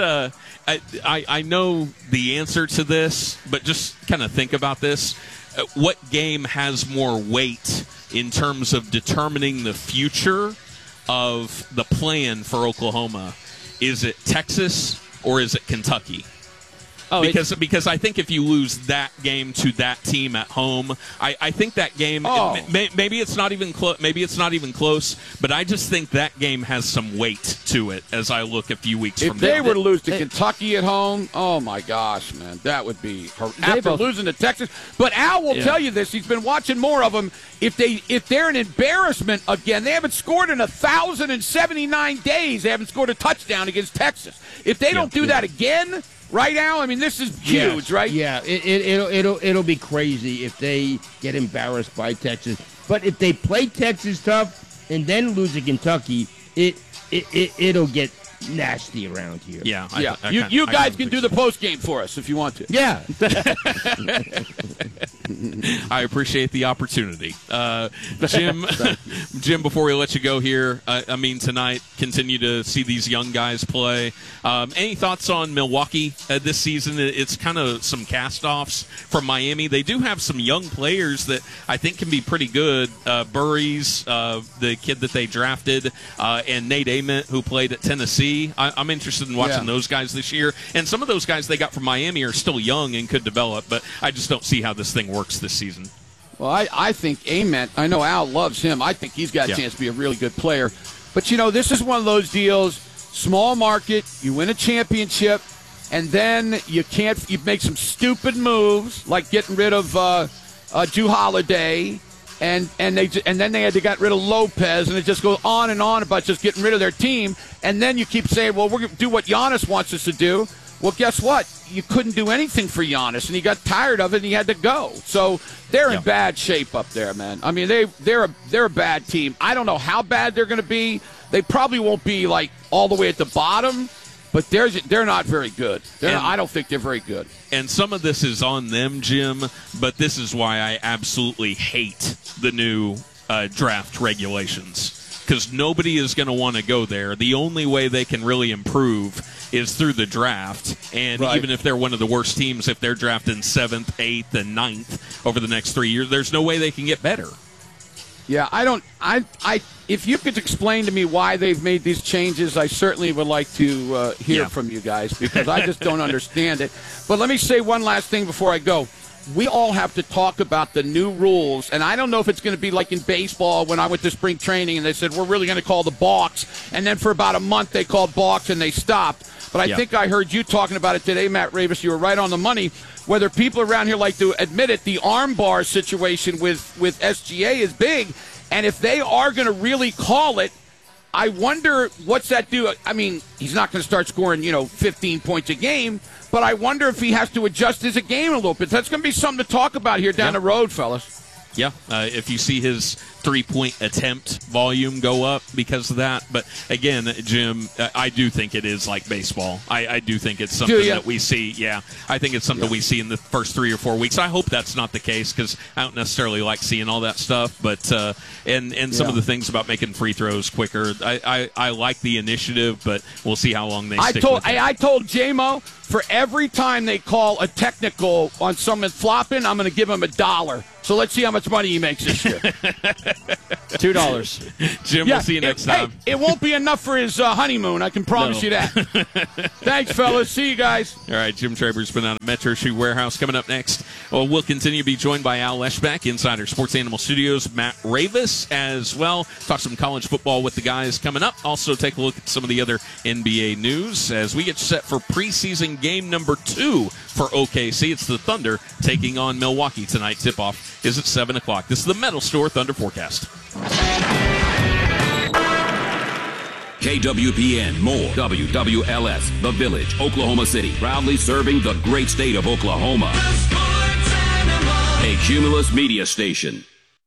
I know the answer to this, but just kind of think about this. What game has more weight in terms of determining the future of the plan for Oklahoma? Is it Texas or is it Kentucky? Oh, because I think if you lose that game to that team at home, I think that game maybe it's not even close, but I just think that game has some weight to it as I look a few weeks from now. If they were to lose to Kentucky at home, oh my gosh, man, that would be after losing to Texas. But Al will tell you this; he's been watching more of them. If they're an embarrassment again, they haven't scored in 1,079 days. They haven't scored a touchdown against Texas. If they don't do that again. Right, Al? I mean, this is huge, right? Yeah, it'll be crazy if they get embarrassed by Texas. But if they play Texas tough and then lose to Kentucky, it'll get nasty around here. Yeah, you guys can do the post game for us if you want to. Yeah. I appreciate the opportunity. Jim, before we let you go here, I mean, tonight, continue to see these young guys play. Any thoughts on Milwaukee this season? It's kind of some cast-offs from Miami. They do have some young players that I think can be pretty good. Burries, the kid that they drafted, and Nate Ament, who played at Tennessee. I'm interested in watching those guys this year. And some of those guys they got from Miami are still young and could develop, but I just don't see how this thing works this season. Well, I think Ament, I know Al loves him. I think he's got a chance to be a really good player. But, you know, this is one of those deals, small market, you win a championship, and then you make some stupid moves, like getting rid of Jrue Holiday, and then they had to get rid of Lopez, and it just goes on and on about just getting rid of their team. And then you keep saying, well, we're going to do what Giannis wants us to do. Well, guess what? You couldn't do anything for Giannis, and he got tired of it, and he had to go. So they're in bad shape up there, man. I mean, they're a bad team. I don't know how bad they're going to be. They probably won't be like all the way at the bottom, but they're not very good. I don't think they're very good. And some of this is on them, Jim, but this is why I absolutely hate the new draft regulations. Because nobody is going to want to go there. The only way they can really improve is through the draft. And even if they're one of the worst teams, if they're drafting 7th, 8th, and 9th over the next 3 years, there's no way they can get better. Yeah, if you could explain to me why they've made these changes, I certainly would like to hear from you guys, because I just don't understand it. But let me say one last thing before I go. We all have to talk about the new rules, and I don't know if it's going to be like in baseball when I went to spring training and they said, we're really going to call the balks, and then for about a month they called balks and they stopped. But I think I heard you talking about it today, Matt Ravis. You were right on the money. Whether people around here like to admit it, the arm bar situation with SGA is big, and if they are going to really call it, I wonder what's that do. I mean, he's not going to start scoring, 15 points a game, but I wonder if he has to adjust his game a little bit. That's going to be something to talk about here down the road, fellas. Yeah, if you see his three-point attempt volume go up because of that. But again, Jim, I do think it is like baseball. I do think it's something that we see. Yeah, I think it's something we see in the first 3 or 4 weeks. I hope that's not the case because I don't necessarily like seeing all that stuff. But and some of the things about making free throws quicker, I like the initiative, but we'll see how long they stick with it. I told J-Mo, for every time they call a technical on someone flopping, I'm going to give him $1. So let's see how much money he makes this year. $2. Jim, we'll see you next time. Hey, it won't be enough for his honeymoon. I can promise you that. Thanks, fellas. See you guys. All right, Jim Traber's been out at Metro Shoe Warehouse. Coming up next, we'll continue to be joined by Al Leschbeck, Insider Sports Animal Studios, Matt Ravis as well. Talk some college football with the guys coming up. Also take a look at some of the other NBA news as we get set for preseason game number 2 for OKC. It's the Thunder taking on Milwaukee tonight. Tip-off is at 7 o'clock. This is the Metal Store Thunder Forecast. KWPN, more WWLS, The Village, Oklahoma City, proudly serving the great state of Oklahoma. A Cumulus media station.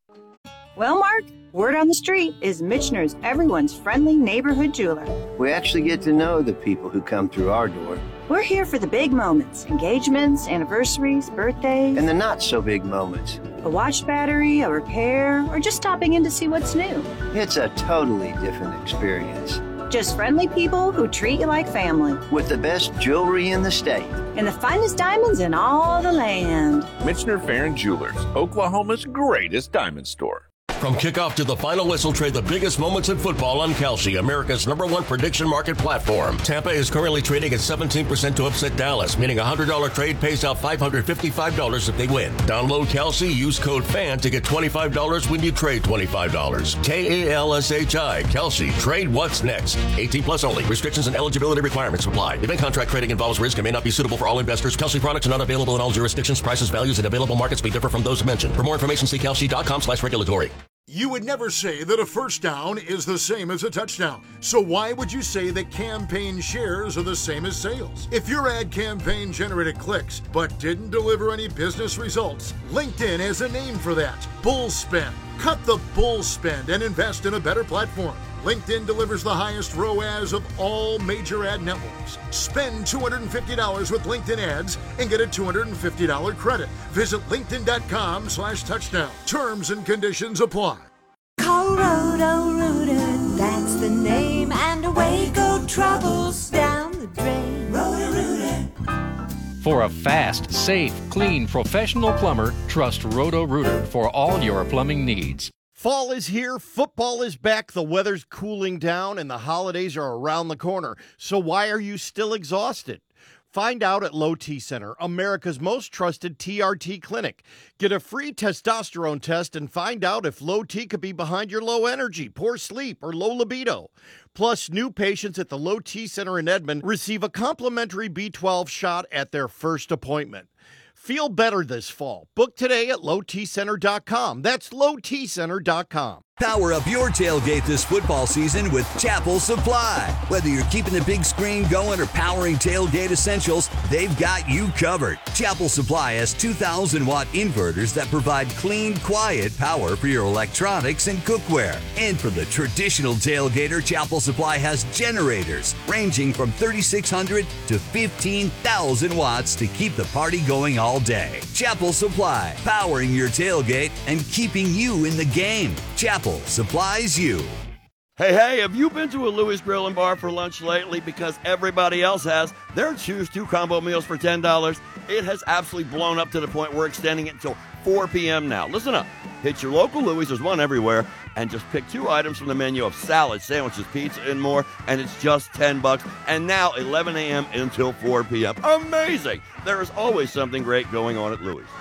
Well, Mark, word on the street is Michener's everyone's friendly neighborhood jeweler. We actually get to know the people who come through our door. We're here for the big moments, engagements, anniversaries, birthdays. And the not so big moments. A watch battery, a repair, or just stopping in to see what's new. It's a totally different experience. Just friendly people who treat you like family. With the best jewelry in the state. And the finest diamonds in all the land. Michener Farron Jewelers, Oklahoma's greatest diamond store. From kickoff to the final whistle, trade the biggest moments in football on Kalshi, America's #1 prediction market platform. Tampa is currently trading at 17% to upset Dallas, meaning a $100 trade pays out $555 if they win. Download Kalshi, use code FAN to get $25 when you trade $25. KALSHI, Kalshi, trade what's next. 18 plus only. Restrictions and eligibility requirements apply. Event contract trading involves risk and may not be suitable for all investors. Kalshi products are not available in all jurisdictions. Prices, values, and available markets may differ from those mentioned. For more information, see kalshi.com/regulatory. You would never say that a first down is the same as a touchdown. So why would you say that campaign shares are the same as sales? If your ad campaign generated clicks but didn't deliver any business results, LinkedIn has a name for that: bull spend. Cut the bull spend and invest in a better platform. LinkedIn delivers the highest ROAS of all major ad networks. Spend $250 with LinkedIn ads and get a $250 credit. Visit linkedin.com/touchdown. Terms and conditions apply. Call Roto-Rooter, that's the name, and away go troubles down the drain. Roto-Rooter. For a fast, safe, clean, professional plumber, trust Roto-Rooter for all your plumbing needs. Fall is here, football is back, the weather's cooling down, and the holidays are around the corner. So why are you still exhausted? Find out at Low T Center, America's most trusted TRT clinic. Get a free testosterone test and find out if low T could be behind your low energy, poor sleep, or low libido. Plus, new patients at the Low T Center in Edmond receive a complimentary B12 shot at their first appointment. Feel better this fall. Book today at lowtcenter.com. That's lowtcenter.com. Power up your tailgate this football season with Chapel Supply. Whether you're keeping the big screen going or powering tailgate essentials, they've got you covered. Chapel Supply has 2,000-watt inverters that provide clean, quiet power for your electronics and cookware. And for the traditional tailgater, Chapel Supply has generators ranging from 3,600 to 15,000 watts to keep the party going all day. Chapel Supply, powering your tailgate and keeping you in the game. Chapel supplies you. Hey, have you been to a Louis Grill and Bar for lunch lately? Because everybody else has. Their Choose 2 combo meals for $10. It has absolutely blown up to the point we're extending it until 4 p.m. now. Listen up. Hit your local Louis, there's one everywhere, and just pick 2 items from the menu of salad, sandwiches, pizza, and more, and it's just $10. And now 11 a.m. until 4 p.m. Amazing! There is always something great going on at Louis.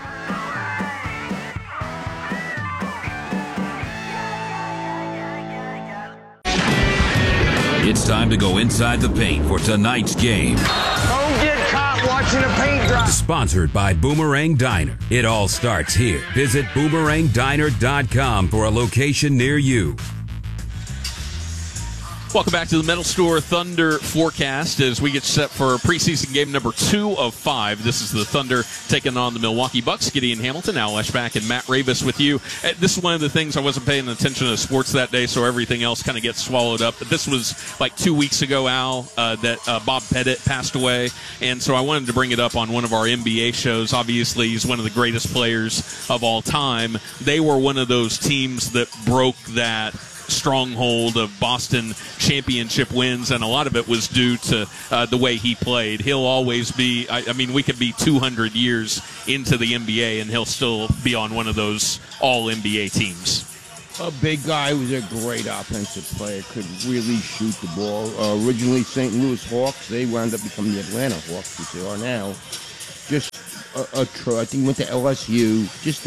It's time to go inside the paint for tonight's game. Don't get caught watching a paint dry. Sponsored by Boomerang Diner. It all starts here. Visit boomerangdiner.com for a location near you. Welcome back to the Metal Store Thunder forecast as we get set for preseason game number 2 of 5. This is the Thunder taking on the Milwaukee Bucks. Gideon Hamilton, Al Eschbach, and Matt Ravis with you. This is one of the things I wasn't paying attention to sports that day, so everything else kind of gets swallowed up. But this was like 2 weeks ago, Al, that Bob Pettit passed away, and so I wanted to bring it up on one of our NBA shows. Obviously, he's one of the greatest players of all time. They were one of those teams that broke that stronghold of Boston championship wins, and a lot of it was due to the way he played. He'll always be, I mean, we could be 200 years into the NBA and he'll still be on one of those all-NBA teams. A big guy who was a great offensive player, could really shoot the ball. Originally St. Louis Hawks, they wound up becoming the Atlanta Hawks, which they are now. Just I think he went to LSU. Just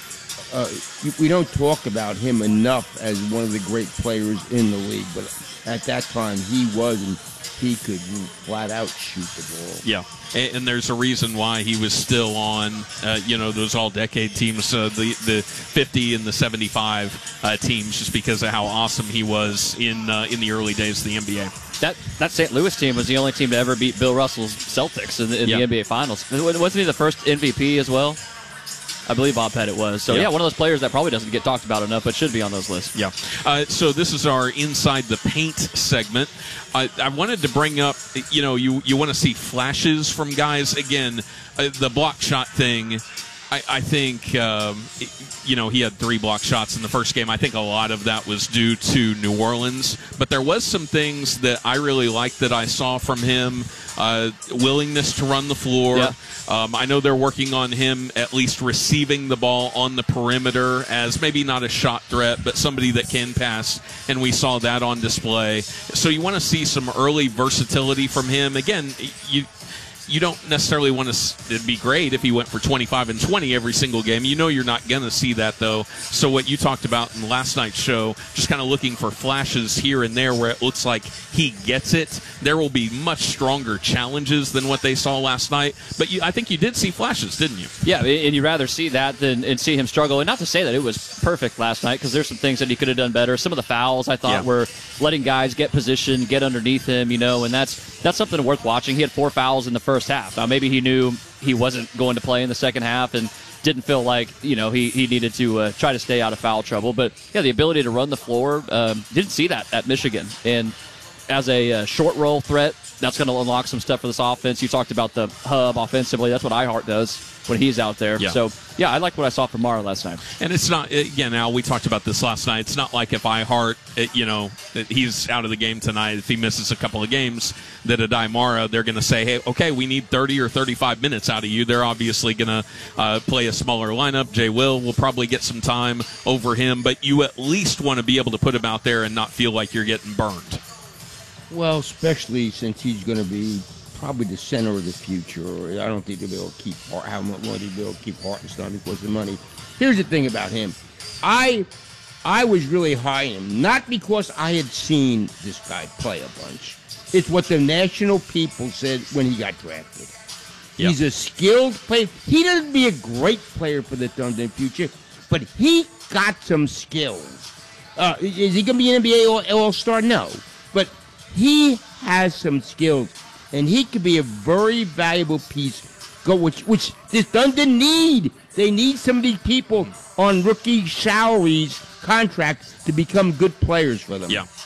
we don't talk about him enough as one of the great players in the league, but at that time he was, and he could flat out shoot the ball. Yeah, and there's a reason why he was still on, those all-decade teams, the 50 and the 75 teams, just because of how awesome he was in the early days of the NBA. That St. Louis team was the only team to ever beat Bill Russell's Celtics in the NBA Finals. Wasn't he the first MVP as well? I believe Bob Pettit was. So, one of those players that probably doesn't get talked about enough, but should be on those lists. Yeah. So this is our Inside the Paint segment. I wanted to bring up, you want to see flashes from guys. Again, the block shot thing, I think, he had 3 block shots in the first game. I think a lot of that was due to New Orleans. But there was some things that I really liked that I saw from him. Willingness to run the floor. Yeah. I know they're working on him at least receiving the ball on the perimeter as maybe not a shot threat, but somebody that can pass, and we saw that on display. So you want to see some early versatility from him. Again, you don't necessarily want to. It'd be great if he went for 25 and 20 every single game. You know you're not going to see that, though. So what you talked about in last night's show, just kind of looking for flashes here and there where it looks like he gets it. There will be much stronger challenges than what they saw last night. But I think you did see flashes, didn't you? Yeah, and you'd rather see that than see him struggle. And not to say that it was perfect last night, because there's some things that he could have done better. Some of the fouls I thought were letting guys get position, get underneath him, and that's something worth watching. He had 4 fouls in the first half. Now, maybe he knew he wasn't going to play in the second half and didn't feel like, he needed to try to stay out of foul trouble. But, the ability to run the floor, didn't see that at Michigan. And as a short roll threat, that's going to unlock some stuff for this offense. You talked about the hub offensively. That's what Ihart does when he's out there. Yeah. So, I like what I saw from Mara last night. And it's not, again, Al, we talked about this last night. It's not like if Ihart, he's out of the game tonight, if he misses a couple of games, that Adai Mara, they're going to say, hey, okay, we need 30 or 35 minutes out of you. They're obviously going to play a smaller lineup. Jay will probably get some time over him, but you at least want to be able to put him out there and not feel like you're getting burned. Well, especially since he's going to be probably the center of the future. I don't think they'll be able to keep Hartenstein because of the money. Here's the thing about him. I was really high on him, not because I had seen this guy play a bunch. It's what the national people said when he got drafted. Yep. He's a skilled player. He doesn't be a great player for the Thunder in the future, but he got some skills. Is he going to be an NBA All-Star? No. But he has some skills, and he could be a very valuable piece, which this Thunder need. They need some of these people on rookie salaries, contracts, to become good players for them. Yeah.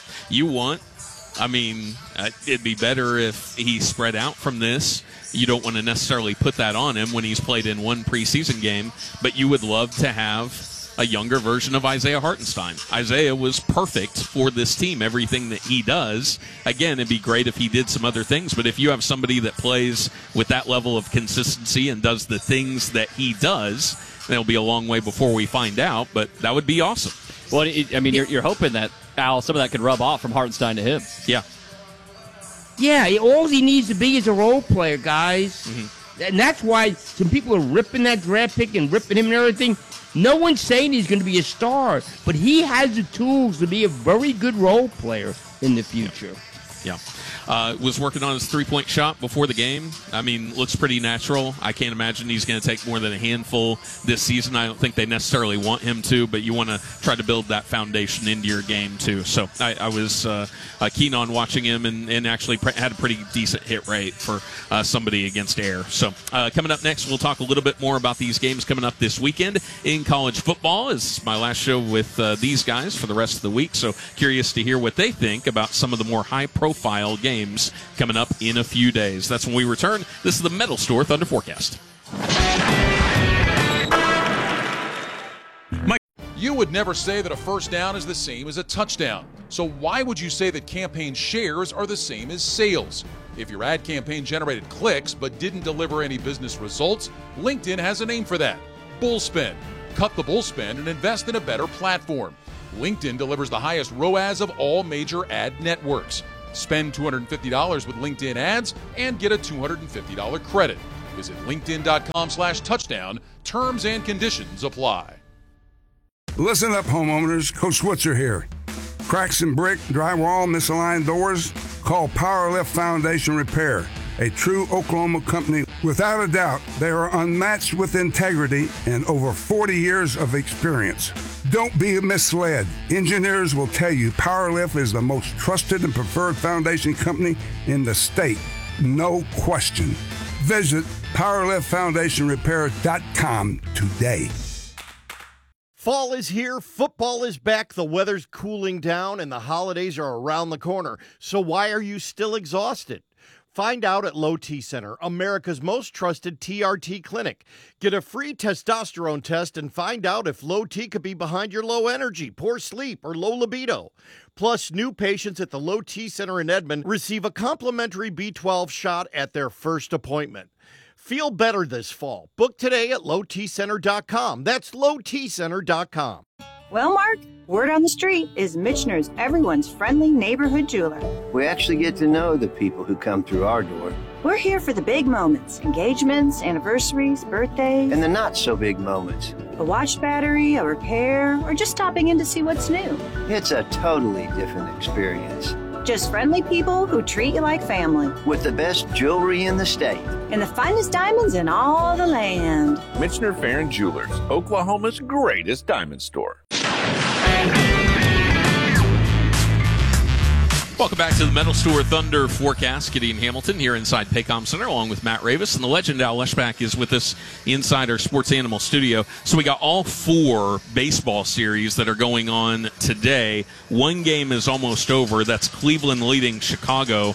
It'd be better if he spread out from this. You don't want to necessarily put that on him when he's played in one preseason game, but you would love to have a younger version of Isaiah Hartenstein. Isaiah was perfect for this team, everything that he does. Again, it'd be great if he did some other things, but if you have somebody that plays with that level of consistency and does the things that he does, then it'll be a long way before we find out, but that would be awesome. Well, you're hoping that, Al, some of that could rub off from Hartenstein to him. Yeah. Yeah, all he needs to be is a role player, guys. Mm-hmm. And that's why some people are ripping that draft pick and ripping him and everything. No one's saying he's going to be a star, but he has the tools to be a very good role player in the future. Yeah. Was working on his three-point shot before the game. I mean, looks pretty natural. I can't imagine he's going to take more than a handful this season. I don't think they necessarily want him to, but you want to try to build that foundation into your game too. So I was keen on watching him and actually had a pretty decent hit rate for somebody against air. So coming up next, we'll talk a little bit more about these games coming up this weekend in college football. This is my last show with these guys for the rest of the week, so curious to hear what they think about some of the more high-profile games coming up in a few days. That's when we return. This is the Metal Store Thunder Forecast. You would never say that a first down is the same as a touchdown. So why would you say that campaign shares are the same as sales? If your ad campaign generated clicks but didn't deliver any business results, LinkedIn has a name for that: bullspend. Cut the bullspend and invest in a better platform. LinkedIn delivers the highest ROAS of all major ad networks. Spend $250 with LinkedIn ads and get a $250 credit. Visit linkedin.com/touchdown. Terms and conditions apply. Listen up, homeowners. Coach Switzer here. Cracks in brick, drywall, misaligned doors? Call Powerlift Foundation Repair, a true Oklahoma company. Without a doubt, they are unmatched with integrity and over 40 years of experience. Don't be misled. Engineers will tell you Powerlift is the most trusted and preferred foundation company in the state. No question. Visit PowerliftFoundationRepair.com today. Fall is here, football is back, the weather's cooling down, and the holidays are around the corner. So why are you still exhausted? Find out at Low T Center, America's most trusted TRT clinic. Get a free testosterone test and find out if low T could be behind your low energy, poor sleep, or low libido. Plus, new patients at the Low T Center in Edmond receive a complimentary B12 shot at their first appointment. Feel better this fall. Book today at lowtcenter.com. That's lowtcenter.com. Well, Mark, word on the street is Michener's everyone's friendly neighborhood jeweler. We actually get to know the people who come through our door. We're here for the big moments, engagements, anniversaries, birthdays. And the not so big moments. A watch battery, a repair, or just stopping in to see what's new. It's a totally different experience. Just friendly people who treat you like family. With the best jewelry in the state. And the finest diamonds in all the land. Michener Farron Jewelers, Oklahoma's greatest diamond store. Welcome back to the Metal Store Thunder Forecast. Gideon Hamilton here inside Paycom Center along with Matt Ravis. And the legend Al Leschbach is with us inside our Sports Animal studio. So we got all 4 baseball series that are going on today. One game is almost over. That's Cleveland leading Chicago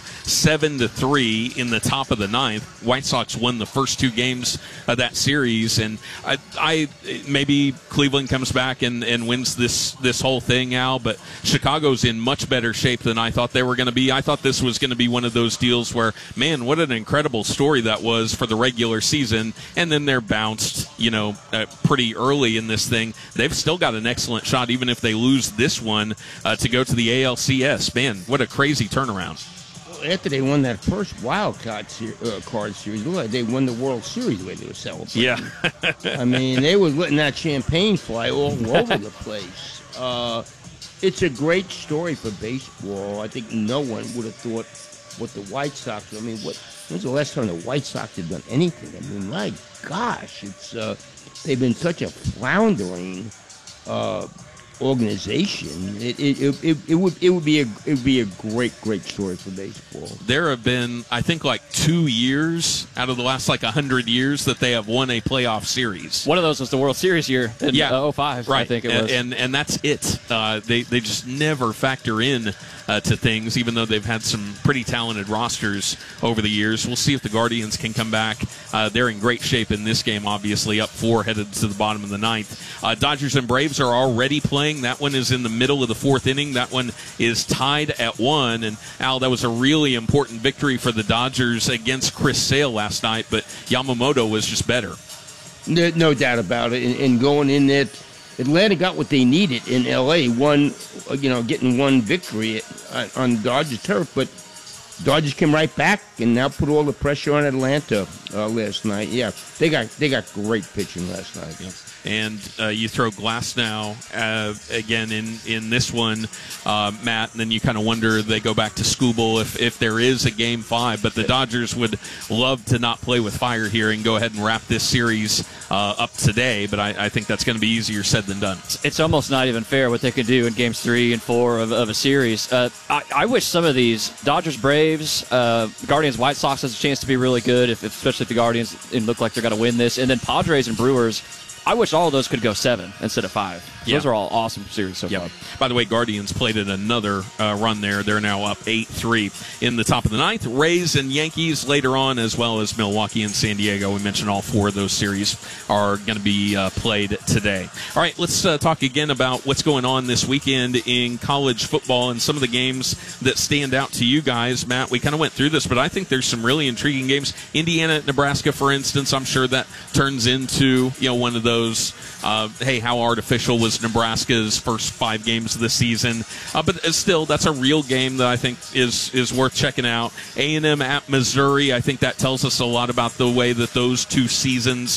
7-3 in the top of the 9th. White Sox won the first 2 games of that series. And I maybe Cleveland comes back and wins this whole thing, Al. But Chicago's in much better shape than I thought they were going to be. I thought this was going to be one of those deals where, man, what an incredible story that was for the regular season, and then they're bounced, pretty early in this thing. They've still got an excellent shot, even if they lose this one, to go to the ALCS. Man, what a crazy turnaround. Well, after they won that first wild card series, they won the World Series the way they were celebrating. Yeah. I mean, they were letting that champagne fly all over the place. It's a great story for baseball. I think no one would have thought what the White Sox. I mean, when's the last time the White Sox have done anything? I mean, my gosh, it's they've been such a floundering organization. It would be a great story for baseball. There have been, I think, like 2 years out of the last 100 years that they have won a playoff series. One of those was the World Series year in 05, right. I think it was. And that's it. They just never factor in to things, even though they've had some pretty talented rosters over the years. We'll see if the Guardians can come back. They're in great shape in this game, obviously, up 4, headed to the bottom of the 9th. Dodgers and Braves are already playing. That one is in the middle of the 4th inning. That one is tied at 1. And, Al, that was a really important victory for the Dodgers against Chris Sale last night, but Yamamoto was just better. No doubt about it. And going in there, Atlanta got what they needed in L.A. Getting one victory on Dodger turf. But Dodgers came right back and now put all the pressure on Atlanta last night. Yeah, they got great pitching last night. Yeah. And you throw Glasnow again in this one, Matt, and then you kind of wonder, they go back to Skubal if there is a Game 5. But the Dodgers would love to not play with fire here and go ahead and wrap this series up today. But I think that's going to be easier said than done. It's almost not even fair what they can do in Games 3 and 4 of a series. I wish some of these Dodgers, Braves, Guardians, White Sox has a chance to be really good, especially if the Guardians look like they're going to win this. And then Padres and Brewers, I wish all of those could go 7 instead of 5. Yeah. Those are all awesome series so far. By the way, Guardians played in another run there. They're now up 8-3 in the top of the ninth. Rays and Yankees later on, as well as Milwaukee and San Diego. We mentioned all 4 of those series are going to be played today. All right, let's talk again about what's going on this weekend in college football and some of the games that stand out to you guys. Matt, we kind of went through this, but I think there's some really intriguing games. Indiana, Nebraska, for instance, I'm sure that turns into one of those. Hey, how artificial was Nebraska's first 5 games of the season? But still, that's a real game that I think is worth checking out. A&M at Missouri, I think that tells us a lot about the way that those 2 seasons